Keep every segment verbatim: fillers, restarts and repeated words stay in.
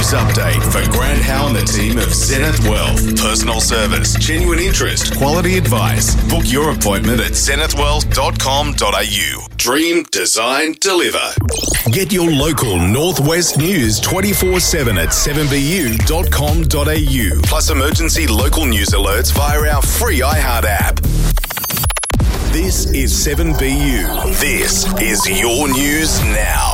news update for Grant Howe and the team of Zenith Wealth. Personal service, genuine interest, quality advice. Book your appointment at zenith wealth dot com dot a u. Dream, design, deliver. Get your local Northwest news twenty-four seven at seven b u dot com dot a u. Plus emergency local news alerts via our free iHeart app. This is seven B U. This is your news now.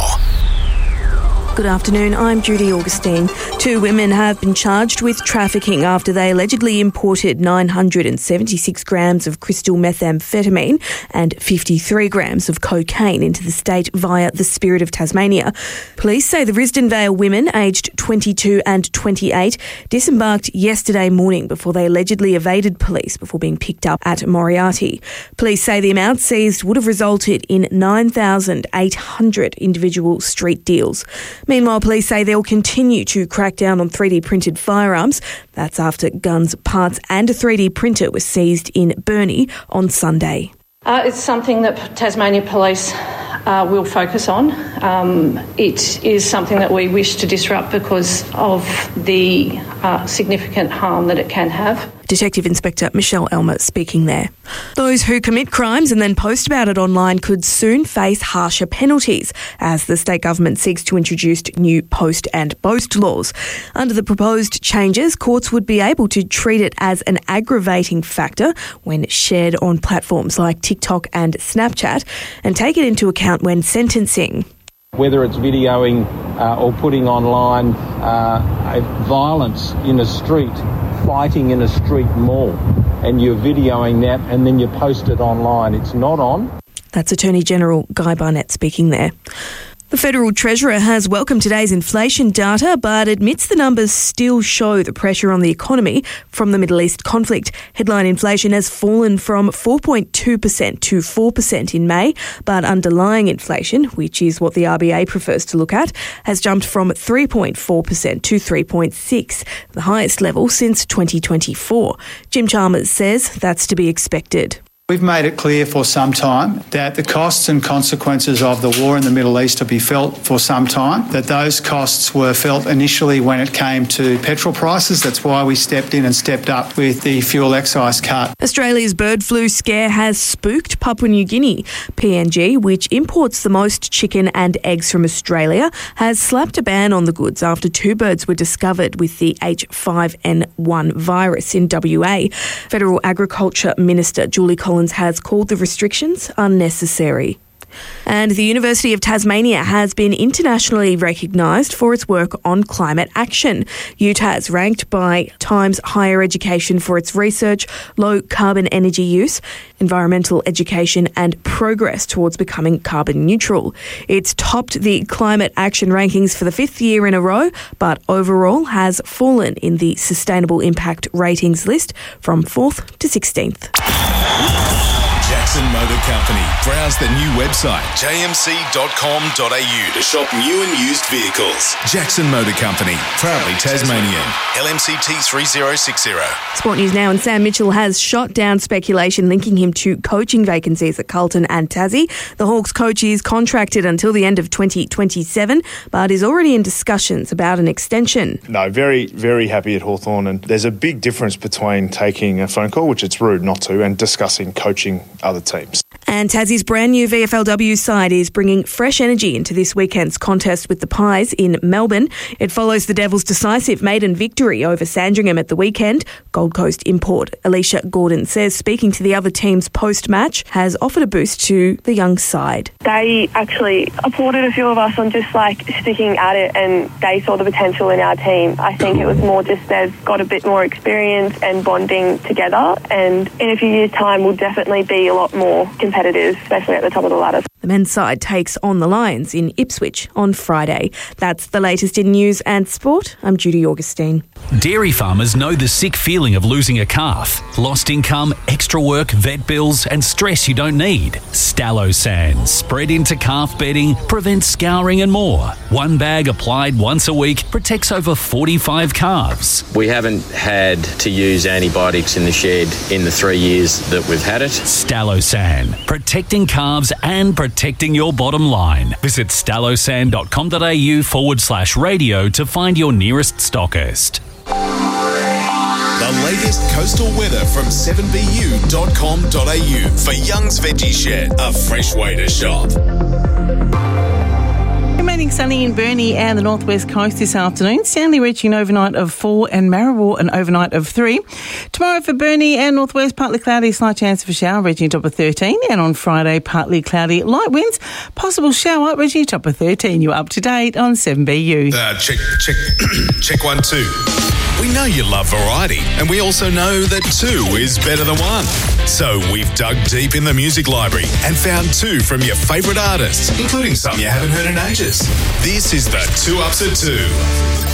Good afternoon, I'm Judy Augustine. Two women have been charged with trafficking after they allegedly imported nine hundred seventy-six grams of crystal methamphetamine and fifty-three grams of cocaine into the state via the Spirit of Tasmania. Police say the Risdon Vale women, aged twenty-two and twenty-eight, disembarked yesterday morning before they allegedly evaded police before being picked up at Moriarty. Police say the amount seized would have resulted in nine thousand eight hundred individual street deals. Meanwhile, police say they'll continue to crack down on three D printed firearms. That's after guns, parts and a three D printer were seized in Burnie on Sunday. Uh, it's something that Tasmania Police uh, will focus on. Um, it is something that we wish to disrupt because of the uh, significant harm that it can have. Detective Inspector Michelle Elmer speaking there. Those who commit crimes and then post about it online could soon face harsher penalties as the state government seeks to introduce new post and boast laws. Under the proposed changes, courts would be able to treat it as an aggravating factor when shared on platforms like TikTok and Snapchat and take it into account when sentencing. Whether it's videoing uh, or putting online uh, a violence in a street, fighting in a street mall, and you're videoing that and then you post it online, it's not on. That's Attorney General Guy Barnett speaking there. The Federal Treasurer has welcomed today's inflation data but admits the numbers still show the pressure on the economy from the Middle East conflict. Headline inflation has fallen from four point two percent to four percent in May, but underlying inflation, which is what the R B A prefers to look at, has jumped from three point four percent to three point six percent, the highest level since twenty twenty-four. Jim Chalmers says that's to be expected. We've made it clear for some time that the costs and consequences of the war in the Middle East will be felt for some time, that those costs were felt initially when it came to petrol prices. That's why we stepped in and stepped up with the fuel excise cut. Australia's bird flu scare has spooked Papua New Guinea. P N G, which imports the most chicken and eggs from Australia, has slapped a ban on the goods after two birds were discovered with the H five N one virus in W A. Federal Agriculture Minister Julie Collins has called the restrictions unnecessary. And the University of Tasmania has been internationally recognised for its work on climate action. UTAS ranked by Times Higher Education for its research, low carbon energy use, environmental education and progress towards becoming carbon neutral. It's topped the climate action rankings for the fifth year in a row, but overall has fallen in the sustainable impact ratings list from fourth to sixteenth. Jackson Motor Company. Browse the new website, j m c dot com dot a u, to shop new and used vehicles. Jackson Motor Company, proudly Tasmanian. L M C T three zero six zero. Sport News now, and Sam Mitchell has shot down speculation linking him to coaching vacancies at Carlton and Tassie. The Hawks coach is contracted until the end of twenty twenty-seven, but is already in discussions about an extension. No, very, very happy at Hawthorn, and there's a big difference between taking a phone call, which it's rude not to, and discussing coaching other teams. And Tassie's brand new V F L W side is bringing fresh energy into this weekend's contest with the Pies in Melbourne. It follows the Devils' decisive maiden victory over Sandringham at the weekend. Gold Coast import Alicia Gordon says speaking to the other teams post-match has offered a boost to the young side. They actually applauded a few of us on just like sticking at it, and they saw the potential in our team. I think it was more just they've got a bit more experience and bonding together, and in a few years' time we'll definitely be a lot more competitive, especially at the top of the ladder. The men's side takes on the Lions in Ipswich on Friday. That's the latest in news and sport. I'm Judy Augustine. Dairy farmers know the sick feeling of losing a calf. Lost income, extra work, vet bills and stress you don't need. Stallosan, spread into calf bedding, prevents scouring and more. One bag applied once a week protects over forty-five calves. We haven't had to use antibiotics in the shed in the three years that we've had it. Stallosan, protecting calves and protecting protecting your bottom line. Visit stallosan.com.au forward slash radio to find your nearest stockist. The latest coastal weather from seven b u dot com dot a u for Young's Veggie Shed, a fresh way to shop. Remaining sunny in Burnie and the northwest coast this afternoon. Stanley reaching an overnight of four and Maribor an overnight of three. Tomorrow for Burnie and northwest, partly cloudy, slight chance of a shower, reaching a top of thirteen. And on Friday, partly cloudy, light winds, possible shower, reaching a top of thirteen. You're up to date on seven B U. Uh, check, check, check one, two. We know you love variety, and we also know that two is better than one. So we've dug deep in the music library and found two from your favourite artists, including some you haven't heard in ages. This is the Two Ups at Two.